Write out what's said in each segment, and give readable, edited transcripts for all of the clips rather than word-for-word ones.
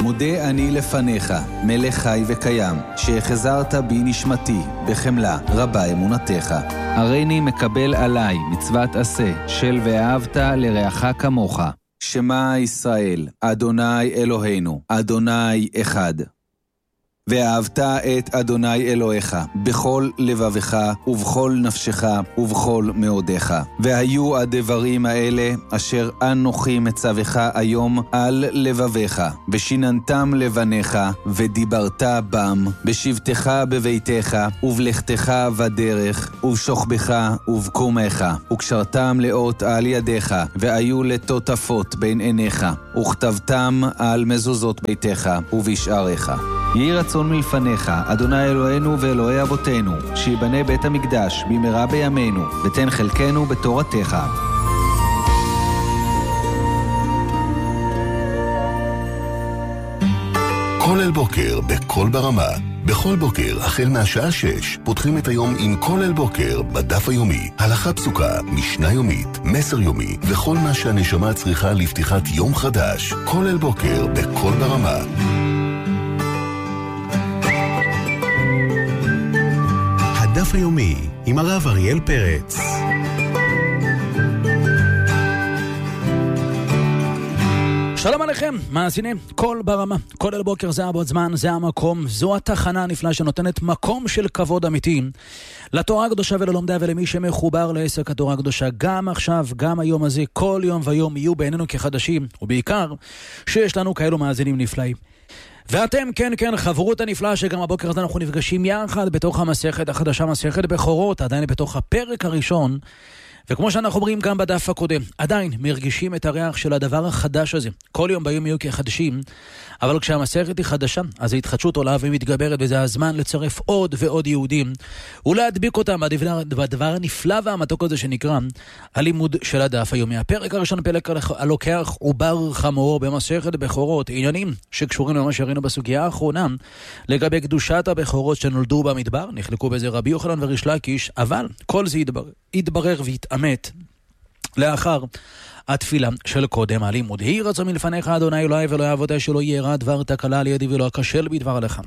מודה אני לפניך, מלך חי וקיים, שהחזרת בי נשמתי, בחמלה רבה אמונתך. הריני מקבל עליי מצוות עשה, של ואהבת לרעך כמוך. שמע ישראל, אדוני אלוהינו, אדוני אחד. ואהבת את אדוני אלוהיך, בכל לבבך ובכל נפשך ובכל מאודך. והיו הדברים האלה אשר אנוכי מצווך היום על לבביך, ושיננתם לבניך, ודיברת בם, בשבתך בביתך, ובלכתך בדרך, ובשוכבך ובקומך, וקשרתם לאות על ידיך, והיו לטוטפות בין עיניך, וכתבתם על מזוזות ביתך ובשעריך. יהי רצון מלפניך, אדוני אלוהינו ואלוהי אבותינו, שיבנה בית המקדש במהרה בימינו, ותן חלקנו בתורתך. כל אל בוקר בכל ברמה. בכל בוקר, החל מהשעה 6, פותחים את היום עם כל אל בוקר בדף היומי. הלכה פסוקה, משנה יומית, מסר יומי, וכל מה שהנשמה צריכה לפתיחת יום חדש. כל אל בוקר בכל ברמה. הדף היומי עם הרב אריאל פרץ. שלום עליכם, מאזינים, כל ברמה, כל אל בוקר זה הבוד זמן, זה המקום, זו התחנה הנפלאה שנותנת מקום של כבוד אמיתי לתורה הקדושה וללומדיה ולמי שמחובר לעסק התורה הקדושה. גם עכשיו, גם היום הזה, כל יום ויום יהיו בעינינו כחדשים, ובעיקר שיש לנו כאלו מאזינים נפלאים. ואתם, כן, חברות הנפלאה שגם הבוקר הזה אנחנו נפגשים יחד בתוך המסכת החדשה, מסכת בכורות, עדיין בתוך הפרק הראשון, וכמו שאנחנו אומרים גם בדף הקודם, עדיין מרגישים את הריח של הדבר החדש הזה. כל יום ביום יהיו כחדשים, אבל כשהמסכת היא חדשה, אז ההתחדשות עולה ומתגברת, וזה הזמן לצרף עוד ועוד יהודים, ולהדביק אותם בדבר הנפלא והמתוק הזה שנקרא הלימוד של הדף היומי. הפרק הראשון, פרק הלוקח עובר חמור במסכת בכורות, עניינים שקשורים למה שראינו בסוגיה האחרונה, לגבי קדושת הבכורות שנולדו במדבר, נחלקו בזה רבי יוחנן וריש לקיש, אבל כל זה יתברר והתאמת לאחר התפילה של קודם הלימוד. יהי רצון מלפניך אדוני אלוהי ואלוהי אבותיי, שלא ירע דבר תקלה על ידי ולא אכשל בדבר עליך.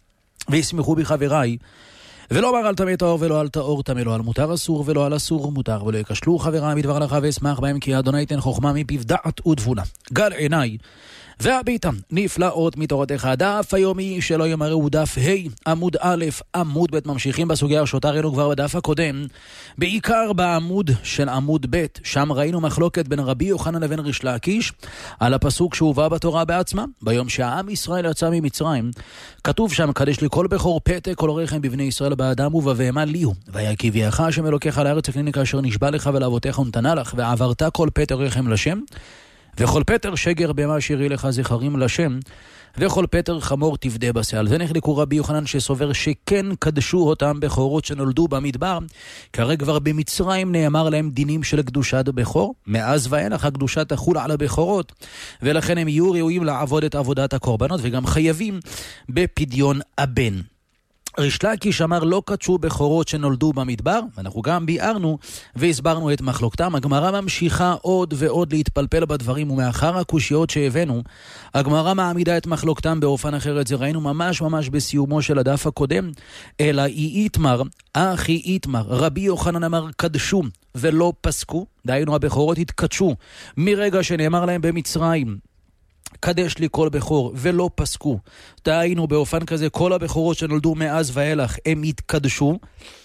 וישמחו בי חבריי, ולא אמר על טמא טהור ולא על טהור טמא, לא על מותר אסור ולא על אסור מותר, ולא יכשלו חבריי בדבר עליך, ואשמח בהם, כי אדוני ייתן חוכמה מפיו דעת ותבונה. גל עיניי והביטה נפלאות מתורתך. הדף היומי שלא יאמר הוא דף ה' עמוד א' עמוד ב'. ממשיכים בסוגיה שאותה ראינו כבר בדף הקודם, בעיקר בעמוד של עמוד ב', שם ראינו מחלוקת בין רבי יוחנן לבין ריש לקיש על הפסוק שהובא בתורה בעצמה. ביום שהעם ישראל יצא ממצרים, כתוב שם, קדש לי כל בכור פתק כל רחם בבני ישראל באדם ובבהמה לי הוא, ויקביעך השם אלוקיך על הארץ הקטנה כאשר נשבע לך ולאבותיך ונתנה לך, ועברת כל פתק רחם לשם, וכל פטר שגר בהמה שירי לך זכרים לשם, וכל פטר חמור תפדה בשה. על זה נחלקו רבי יוחנן שסובר שכן קדשו אותם בכורות שנולדו במדבר, כרגע כבר במצרים נאמר להם דינים של קדושת בכור, מאז ואילך הקדושה תחול על הבכורות, ולכן הם יהיו ראויים לעבוד את עבודת הקורבנות, וגם חייבים בפדיון הבן. ריש לקיש אמר לא קדשו בכורות שנולדו במדבר, ואנחנו גם ביארנו והסברנו את מחלוקתם. הגמרא ממשיכה עוד ועוד להתפלפל בדברים, ומאחר הקושיות שהבאנו, הגמרא מעמידה את מחלוקתם באופן אחרת. זה ראינו ממש בסיומו של הדף הקודם. אלא איתמר, אחי איתמר, רבי יוחנן אמר קדשו ולא פסקו, דהיינו הבכורות התקדשו מרגע שנאמר להם במצרים קדש לי כל בכור ולא פסקו, דהיינו באופן כזה כל הבכורות שנולדו מאז ואילך הם התקדשו,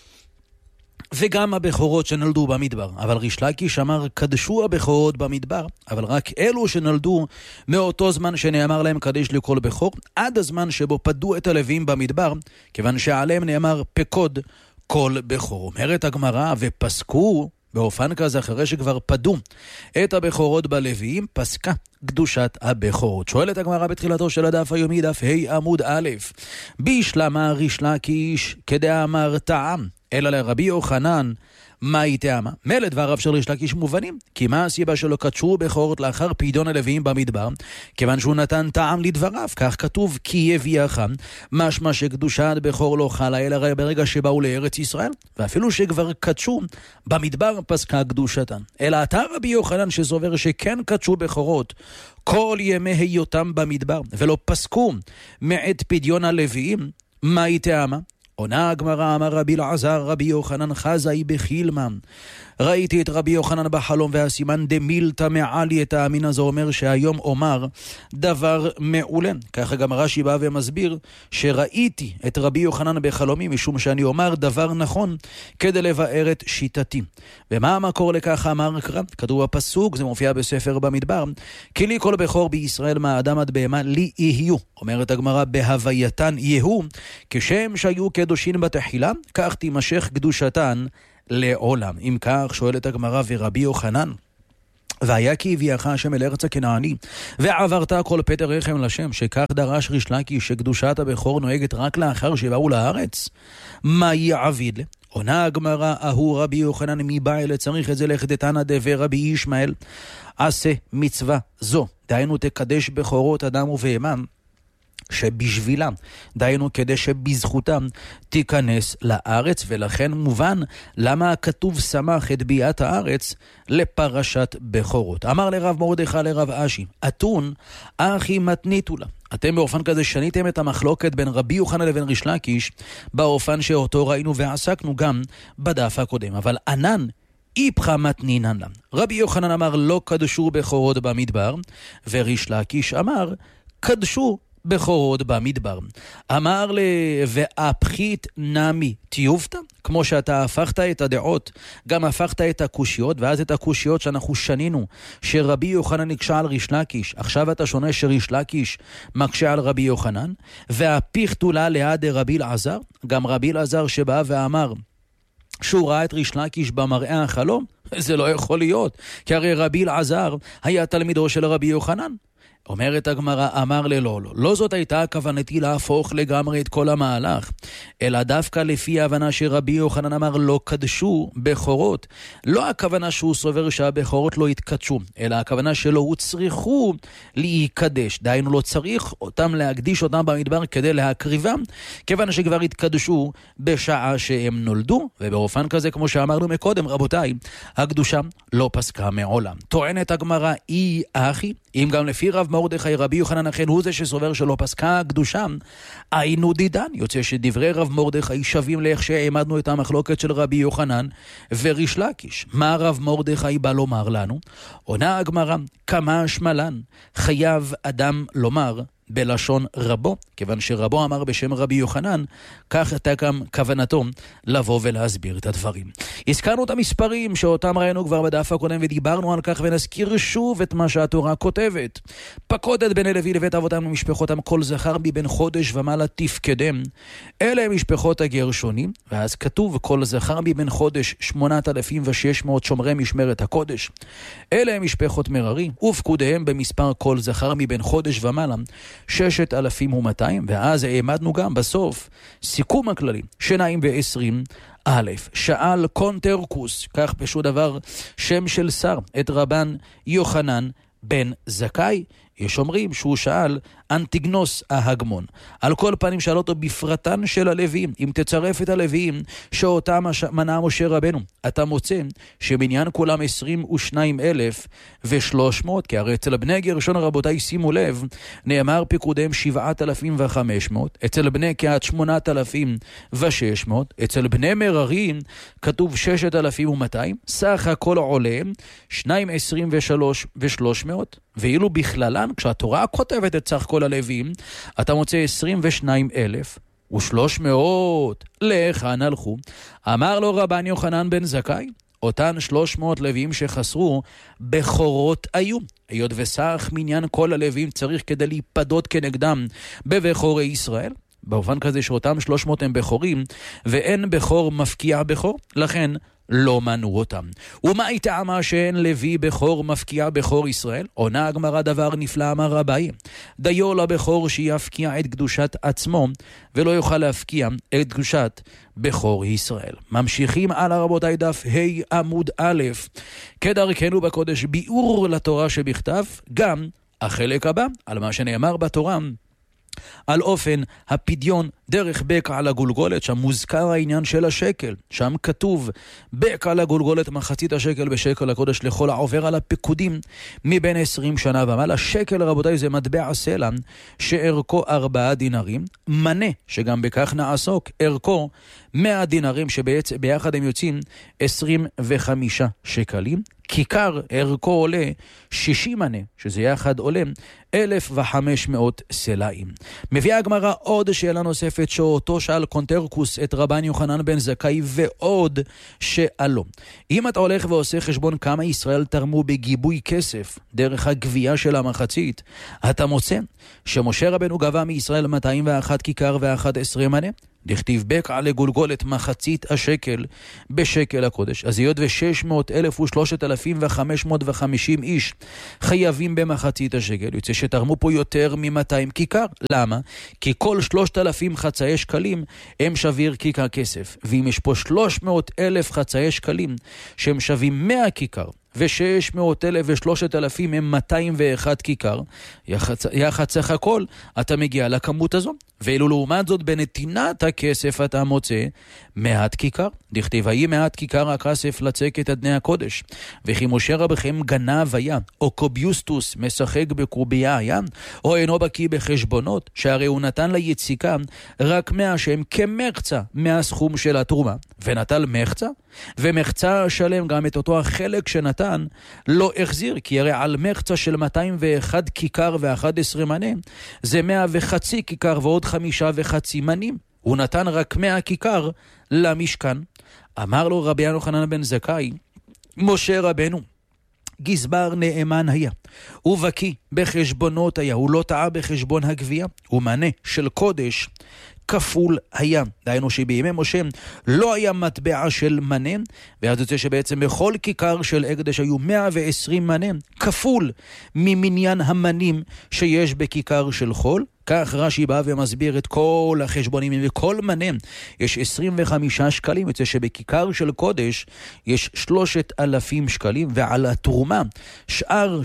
וגם הבכורות שנולדו במדבר. אבל ריש לקיש אמר קדשו הבכורות במדבר, אבל רק אלו שנולדו מאותו זמן שנאמר להם קדש לי כל בכור, עד הזמן שבו פדו את הלווים במדבר, כיוון שעליהם נאמר פקוד כל בכור. אומרת הגמרא, ופסקו באופן כזה אחרי שכבר פדו את הבכורות בלוויים, פסקה קדושת הבכורות. שואלת הגמרא בתחילתו של הדף היומי, דף ה' עמוד א', בישלמה ריש לקיש כדאמר טעם, אלא לרבי יוחנן, מה היא טעמה? מילא דבריו של ריש לקיש מובנים, כי מה הסיבה שלא קדשו בכורות לאחר פדיון הלוויים במדבר? כיוון שהוא נתן טעם לדבריו, כך כתוב כי יביאך, משמע שקדושת בכור לא חלה אלא ברגע שבאו לארץ ישראל, ואפילו שכבר קדשו במדבר פסקה קדושתן. אלא אתה רבי יוחנן שסובר שכן קדשו בכורות כל ימי היותם במדבר ולא פסקו מעת פדיון הלוויים, מה היא טעמה? עונה הגמרא, אמר רבי אלעזר רבי יוחנן חזאי בחילמן, ראיתי את רבי יוחנן בחלום והסימן דמילתא מעלי, את האמין הזה אומר שהיום אומר דבר מעולה. ככה גם רש"י בא ומסביר שראיתי את רבי יוחנן בחלומי משום שאני אומר דבר נכון כדי לבאר את שיטתי. ומה המקור לכך? אמר קרא, כתוב בפסוק, זה מופיע בספר במדבר, כי לי כל בכור בישראל מהאדם עד בהמה לי יהיו, אומרת הגמרא בהווייתן יהיו, כשם שהיו קדושים בתחילה כך תימשך קדושתן לעולם. אם כך שואלת הגמרא, ורבי יוחנן והיה כי הביאך השם אל ארץ הכנעני ועברת כל פטר רחם לשם, שכך דרש ריש לקיש שקדושת הבכור נוהגת רק לאחר שבאו לארץ, מה יעביד? עונה הגמרא, ההוא רבי יוחנן מבעל צריך את זה לכדתנא דרבי ישמעאל, עשה מצווה זו, דהיינו תקדש בכורות אדם ובהמה שבשבילם, דהיינו כדי שבזכותם תיכנס לארץ, ולכן מובן למה הכתוב שמח את ביאת הארץ לפרשת בכורות. אמר לרב מרדכי לרב אשי, אתון אחי מתניתו לה. אתם באופן כזה שניתם את המחלוקת בין רבי יוחנן לבין ריש לקיש באופן שאותו ראינו ועסקנו גם בדף הקודם, אבל ענן איפכה מתנינן לה. רבי יוחנן אמר לא קדשו בכורות במדבר, וריש לקיש אמר קדשו בכורות במדבר. אמר ואפחית נמי תיובתא, כמו שאתה הפכת את הדעות, גם הפכת את הקושיות, ואז את הקושיות שאנחנו שנינו, שרבי יוחנן נקשה על ריש לקיש, עכשיו אתה שונה שריש לקיש מקשה על רבי יוחנן, והפיכתו לה ליד רבי אלעזר, גם רבי אלעזר שבא ואמר שהוא ראה את ריש לקיש במראה החלום, זה לא יכול להיות, כי הרי רבי אלעזר היה תלמידו של רבי יוחנן. אומרת הגמרא, אמר לא זאת הייתה כוונתי להפוך לגמרי את כל המהלך, אלא דווקא לפי ההבנה שרבי יוחנן אמר לא קדשו בכורות, לא הכוונה שהוא סובר שהבכורות לא יתקדשו, אלא הכוונה שלא הוצריכו להיקדש, דהיינו לא צריך אותם להקדיש אותם במדבר כדי להקריבם, כיוון שכבר התקדשו בשעה שהם נולדו, ובאופן כזה כמו שאמרנו מקודם רבותיי, הקדושה לא פסקה מעולם. טוענת הגמרא, אי אחי, אם גם לפי רב מרדכי רבי יוחנן אכן הוא זה שסובר שלא פסקה הקדושה, היינו דידן, יוצא שדברי רב מרדכי שווים לאיך שהעמדנו את המחלוקת של רבי יוחנן וריש לקיש. מה רב מרדכי בא לומר לנו? עונה הגמרא, כמה שמלן חייב אדם לומר בלשון רבו, כיוון שרבו אמר בשם רבי יוחנן, כך הייתה גם כוונתו לבוא ולהסביר את הדברים. הזכרנו את המספרים שאותם ראינו כבר בדף הקודם ודיברנו על כך, ונזכיר שוב את מה שהתורה כותבת. פקוד את בני לוי לבית אבותם ומשפחותם כל זכר מבין חודש ומעלה תפקדם. אלה הם משפחות הגרשונים, ואז כתוב כל זכר מבין חודש 8,600 שומרי משמרת הקודש. אלה הם משפחות מררי, ופקודיהם במספר כל זכר מבין חודש ומעלה 6,200, ואז העמדנו גם בסוף סיכום הכללי 220 א'. שאל קונטרקוס, כך פשוט דבר שם של שר, את רבן יוחנן בן זכאי, יש אומרים שהוא שאל אנטיגנוס ההגמון. על כל פנים שאל אותו בפרטן של הלוויים, אם תצרף את הלוויים שאותם מנה משה רבנו, אתה מוצא שמניין כולם 22,300, כי הרי אצל בני גרשון רבותיי שימו לב, נאמר פיקודיהם 7,500, אצל בני קהת 8,600, אצל בני מררים כתוב 6,200, סך הכל עולה 2,23,300, ואילו בכללן, כשהתורה כותבת את סך כל הלווים, אתה מוצא 22,300. להיכן הלכו? אמר לו רבן יוחנן בן זכאי, אותן 300 לווים שחסרו בכורות היו, היות וסך מניין כל הלווים צריך כדי להיפדות כנגדם בבכורי ישראל, באופן כזה שאותם 300 הם בכורים, ואין בכור מפקיע בכור, לכן לא מנו אותם. ומה היא טעמה שאין לוי בכור מפקיע בכור ישראל? עונה הגמרא, דבר נפלא אמר רבי, דיו לבכור שיפקיע את קדושת עצמו, ולא יוכל להפקיע את קדושת בכור ישראל. ממשיכים על רבותיי דף ה' עמוד א', כדרכנו בקודש ביאור לתורה שבכתב, גם החלק הבא על מה שנאמר בתורה, על אופן הפדיון דרך בקע על הגולגולת. שם מוזכר העניין של השקל, שם כתוב בקע על הגולגולת מחצית השקל בשקל הקודש לכל העובר על הפקודים מבין 20 שנה ומעלה. השקל רבותיי זה מטבע סלע שערכו 4 דינרים, מנה שגם בכך נעסוק ערכו 100 דינרים שביחד הם יוצאים 25 שקלים. כיכר ערכו עולה 60 מנה, שזה יחד עולה 1,500 סלעים. מביאה הגמרא עוד שאלה נוספת שאותו שאל קונטרקוס את רבן יוחנן בן זכאי ועוד שאלו. אם אתה הולך ועושה חשבון כמה ישראל תרמו בגיבוי כסף דרך הגבייה של המחצית, אתה מוצא שמשה רבנו גבה מישראל 201 כיכר ו11 מנה, דכתיב בקע לגולגולת מחצית השקל בשקל הקודש. אז היות ו600,000 ו3,550 איש חייבים במחצית השקל, יוצא שתרמו פה יותר מ-200 כיכר. למה? כי כל 3,000 חצאי שקלים הם שביר כיכר כסף, ואם יש פה 300,000 חצאי שקלים שהם שווים 100 כיכר, ו600,000 ו3,000 הם 201 כיכר, יחד סך הכל אתה מגיע לכמות הזו. ואילו לעומת זאת בנתינת הכסף אתה מוצא 100 כיכר. דכתיב ויהי 100 כיכר הכסף לצקת את בני הקודש, וכי משה רבכם גנב היה, או קוביוסטוס משחק בקורביה היה, או אינו בקיא בחשבונות, שהרי הוא נתן ליציקה רק 100 שהם כמחצה מהסכום של התרומה, ונטל מחצה, ומחצה שלם גם את אותו החלק שנתן לא החזיר, כי הרי על מחצה של 201 כיכר ו11 מנה זה 100.5 כיכר ועוד 5.5 מנים. הוא נתן רק 100 כיכר למשכן. אמר לו רבי יוחנן בן זכאי, משה רבנו גזבר נאמן היה, הוא בקיא בחשבונות היה, הוא לא טעה בחשבון הגבייה, הוא מנה של קודש כפול היה. דהיינו שבימי משה לא היה מטבע של מנה, ואז יוצא שבעצם בכל כיכר של הקדש היו 120 מנה, כפול ממניין המנים שיש בכיכר של חול. כך רש"י בא ומסביר את כל החשבונים, וכל מנה יש 25 שקלים, יוצא שבכיכר של קודש יש 3,000 שקלים, ועל התרומה שאר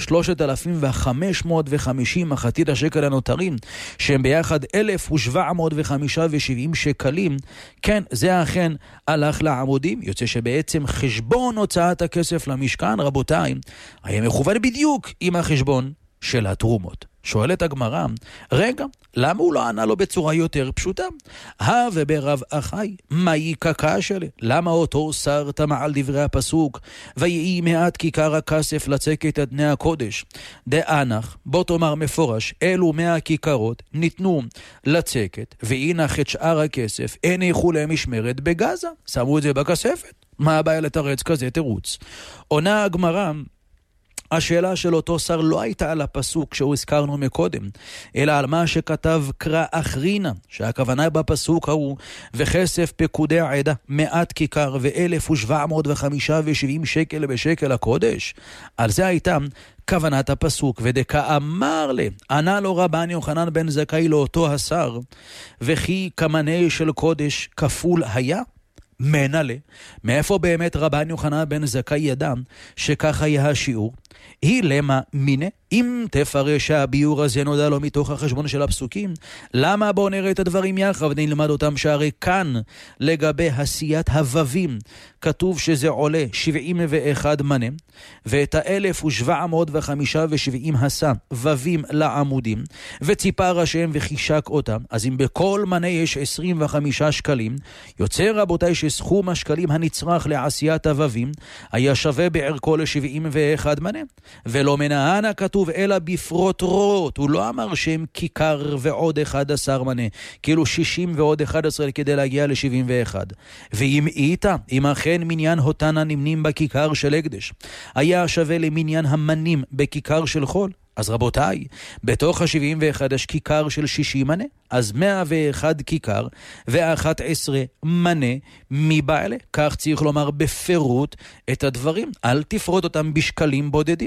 3,550 מחצית השקל הנותרים, שהם ביחד 1,770 שקלים, כן, זה אכן הלך לעמודים. יוצא שבעצם חשבון הוצאת הכסף למשכן רבותיי היה מכוון בדיוק עם החשבון של התרומות. שואלת הגמרא, רגע, למה הוא לא ענה לו בצורה יותר פשוטה? וברב אחי, מהי קקה שלי? למה אותו שר תמה על דברי הפסוק, ויהי 100 כיכר הכסף לצקת את בני הקודש? דאנך, בוא תאמר מפורש, אלו 100 כיכרות ניתנו לצקת, ואינך את שאר הכסף הניחו להם משמרת בגזה. שמו את זה בכספת. מה הבעיה לתרץ כזה תירוץ? עונה הגמרא, השאלה של אותו שר לא הייתה על הפסוק שהוא הזכרנו מקודם, אלא על מה שכתב קרא אחרינה, שהכוונה בפסוק ההוא, וכסף פקודי העדה 100 כיכר ו1,770 שקל בשקל הקודש. על זה הייתה כוונת הפסוק. ודקה אמר לי, ענה לו רבן יוחנן בן זכאי לאותו השר, וכי כמנה של קודש כפול היה? מנלה, מאיפה באמת רבן יוחנן בן זכאי ידע שככה היה השיעור? היא למה מינה, אם תפרש שהביור הזה נודע לו מתוך החשבון של הפסוקים, למה בוא נראה את הדברים יחד ונלמד אותם? שהרי כאן לגבי עשיית הוווים כתוב שזה עולה 71 מנה, ואת 1,770 עשה ווים לעמודים, וציפר השם וחישק אותם. אז אם בכל מנה יש 25 שקלים, יוצא רבותיי שסכום השקלים הנצרך לעשיית הוווים היה שווה בערכו ל71 מנה, ולא מנהנה כתוב אלא בפרוט רוט. הוא לא אמר שהם כיכר ועוד 11 מנה, כאילו 60 ועוד 11 כדי להגיע ל71. ואם איתה, אם אכן מניין הותנה נמנים בכיכר של הקדש היה שווה למניין המנים בכיכר של חול, אז רבותיי, בתוך ה-71 יש כיכר של 60 מנה, אז 101 כיכר ו11 מנה מבעלה. כך צריך לומר בפירוט את הדברים, אל תפרוט אותם בשקלים בודדים.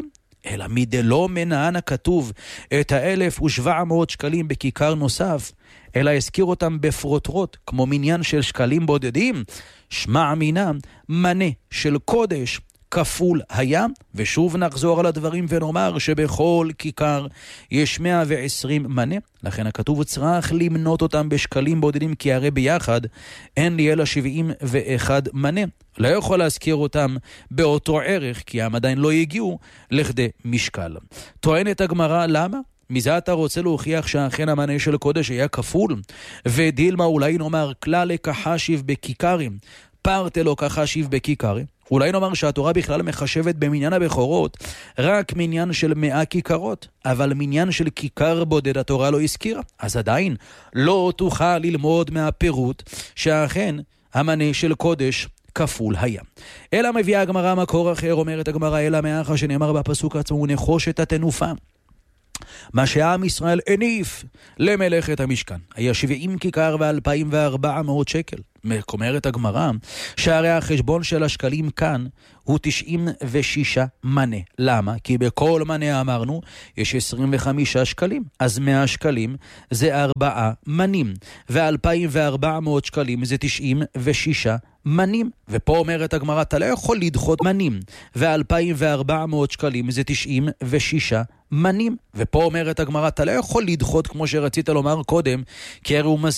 אלא מדלא מנען הכתוב את 1,700 שקלים בכיכר נוסף, אלא הזכיר אותם בפרוטרוט, כמו מניין של שקלים בודדים, שמע מינם מנה של קודש כפול היה, ושוב נחזור על הדברים ונאמר שבכל כיכר יש 120 מנה, לכן הכתוב צריך למנות אותם בשקלים בודדים, כי הרי ביחד אין לי אלא 71 מנה. לא יכול להזכיר אותם באותו ערך, כי הם עדיין לא הגיעו לכדי משקל. טוענת הגמרא, למה? מזה אתה רוצה להוכיח שאכן המנה של קודש היה כפול? ודילמה אולי נאמר כלל כחשיב בכיכרים, פרטה לא כחשיב בכיכרים. אולי נאמר שהתורה בכלל מחשבת במניין הבכורות רק מניין של 100 כיכרות, אבל מניין של כיכר בודד התורה לא הזכירה. אז עדיין לא תוכל ללמוד מהפירוט שאכן המנה של קודש כפול היה. אלא מביאה הגמרא מקור אחר, אומרת הגמרא, אלא מאחר שנאמר בפסוק עצמו, נחושת התנופה, מה שעם ישראל הניף למלאכת המשכן היה 70 כיכר ו2,400 שקל. אומרת הגמרא שהרי החשבון של השקלים כאן הוא 96 מנה. למה? כי בכל מנה אמרנו יש 25 שקלים, אז 100 שקלים זה 4 מנים, ו2,400 שקלים זה 96 מנים. ופה אומרת הגמרא, אתה לא יכול לדחות מנים, ו2,400 שקלים זה 96 מנים. ופה אומרת הגמרא, אתה לא יכול לדחות כמו שרצית לומר קודם, כי הרי הוא